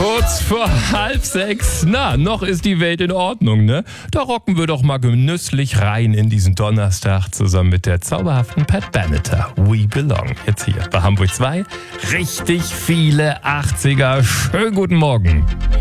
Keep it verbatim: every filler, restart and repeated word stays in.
Kurz vor halb sechs. Na, noch ist die Welt in Ordnung, ne? Da rocken wir doch mal genüsslich rein in diesen Donnerstag zusammen mit der zauberhaften Pat Benatar. We Belong. Jetzt hier bei Hamburg zwei. Richtig viele achtziger. Schönen guten Morgen.